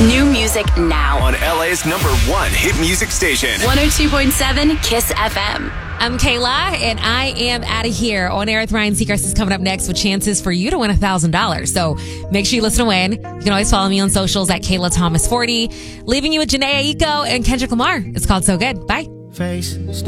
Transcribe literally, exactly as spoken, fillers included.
New music now. On L A's number one hit music station. one oh two point seven Kiss F M. I'm Kayla, and I am out of here. On Air with Ryan Seacrest is coming up next with chances for you to win one thousand dollars. So make sure you listen to win. You can always follow me on socials at Kayla Thomas forty. Leaving you with Janae Aiko and Kendrick Lamar. It's called So Good. Bye. Face